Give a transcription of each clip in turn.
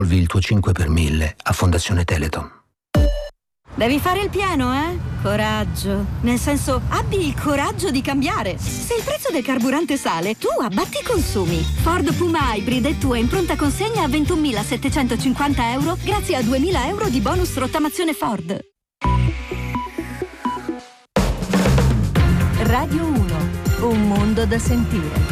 Il tuo 5 per 1000 a Fondazione Teleton. Devi fare il pieno, eh? Coraggio. Nel senso, abbi il coraggio di cambiare. Se il prezzo del carburante sale, tu abbatti i consumi. Ford Puma Hybrid è tua in pronta consegna a 21.750 euro grazie a 2.000 euro di bonus rottamazione Ford. Radio 1. Un mondo da sentire.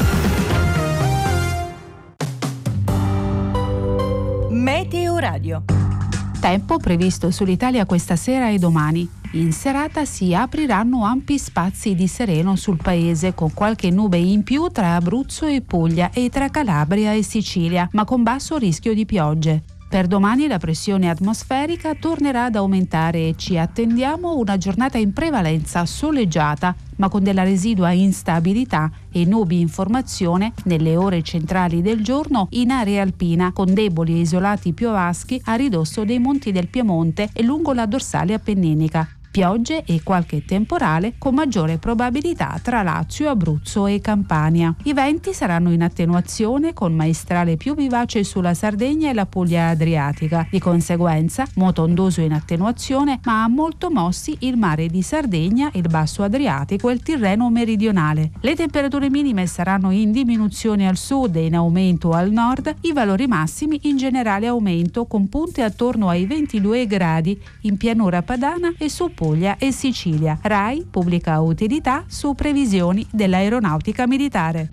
Meteo Radio. Tempo previsto sull'Italia questa sera e domani. In serata si apriranno ampi spazi di sereno sul paese, con qualche nube in più tra Abruzzo e Puglia e tra Calabria e Sicilia, ma con basso rischio di piogge. Per domani la pressione atmosferica tornerà ad aumentare e ci attendiamo una giornata in prevalenza soleggiata, ma con della residua instabilità e nubi in formazione nelle ore centrali del giorno in area alpina, con deboli e isolati piovaschi a ridosso dei monti del Piemonte e lungo la dorsale appenninica. Piogge e qualche temporale con maggiore probabilità tra Lazio, Abruzzo e Campania. I venti saranno in attenuazione con maestrale più vivace sulla Sardegna e la Puglia adriatica. Di conseguenza, moto ondoso in attenuazione, ma a molto mossi il mare di Sardegna, il basso Adriatico e il Tirreno meridionale. Le temperature minime saranno in diminuzione al sud e in aumento al nord, i valori massimi in generale aumento con punte attorno ai 22 gradi in pianura padana e su Puglia e Sicilia. RAI pubblica utilità su previsioni dell'aeronautica militare.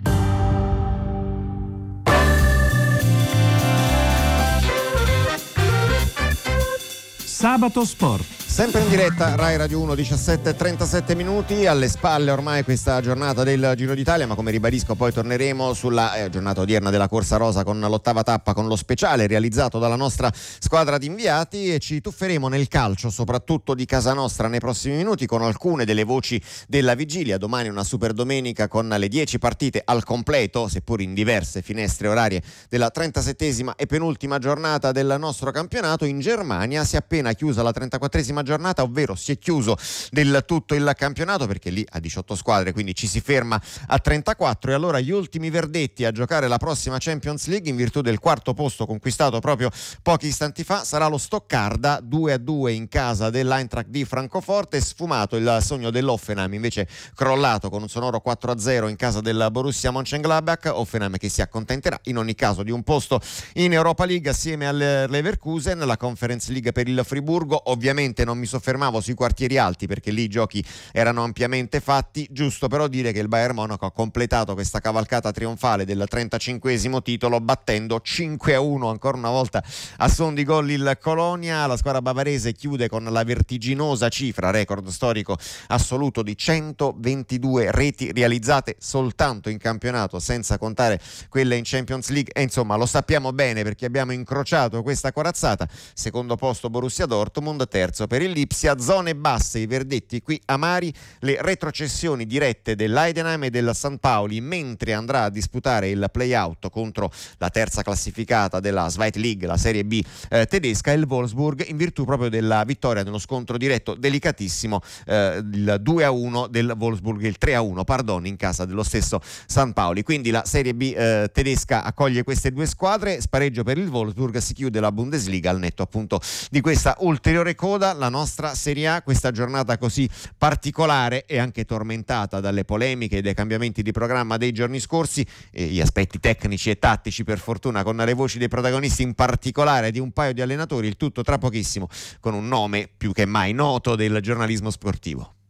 Sabato Sport. Sempre in diretta Rai Radio 1, 17:37 minuti, alle spalle ormai questa giornata del Giro d'Italia, ma come ribadisco poi torneremo sulla giornata odierna della Corsa Rosa con l'ottava tappa, con lo speciale realizzato dalla nostra squadra di inviati, e ci tufferemo nel calcio soprattutto di casa nostra nei prossimi minuti con alcune delle voci della vigilia. Domani una super domenica con le 10 partite al completo, seppur in diverse finestre orarie, della 37esima e penultima giornata del nostro campionato. In Germania si è appena chiusa la 34esima giornata, ovvero si è chiuso del tutto il campionato, perché lì a 18 squadre, quindi ci si ferma a 34, e allora gli ultimi verdetti a giocare la prossima Champions League in virtù del quarto posto conquistato proprio pochi istanti fa sarà lo Stoccarda, 2-2 in casa dell'Eintracht di Francoforte. Sfumato il sogno dell'Hoffenheim, invece crollato con un sonoro 4-0 in casa del Borussia Mönchengladbach. Hoffenheim che si accontenterà in ogni caso di un posto in Europa League assieme al Leverkusen. La Conference League per il Friburgo, ovviamente non mi soffermavo sui quartieri alti perché lì i giochi erano ampiamente fatti. Giusto però dire che il Bayern Monaco ha completato questa cavalcata trionfale del 35esimo titolo battendo 5-1 ancora una volta a son di gol il Colonia. La squadra bavarese chiude con la vertiginosa cifra, record storico assoluto, di 122 reti realizzate soltanto in campionato, senza contare quelle in Champions League, e insomma lo sappiamo bene perché abbiamo incrociato questa corazzata. Secondo posto Borussia Dortmund, terzo per il Lipsia. Zone basse, i verdetti qui amari, le retrocessioni dirette dell'Heidenheim e della St. Pauli, mentre andrà a disputare il play-out contro la terza classificata della Zweite League, la Serie B tedesca, il Wolfsburg, in virtù proprio della vittoria nello scontro diretto delicatissimo, il 2-1 del Wolfsburg, il 3-1 pardon, in casa dello stesso St. Pauli. Quindi la Serie B tedesca accoglie queste due squadre, spareggio per il Wolfsburg, si chiude la Bundesliga al netto appunto di questa ulteriore coda. La nostra Serie A, questa giornata così particolare e anche tormentata dalle polemiche e dai cambiamenti di programma dei giorni scorsi, e gli aspetti tecnici e tattici per fortuna con le voci dei protagonisti, in particolare di un paio di allenatori, il tutto tra pochissimo con un nome più che mai noto del giornalismo sportivo.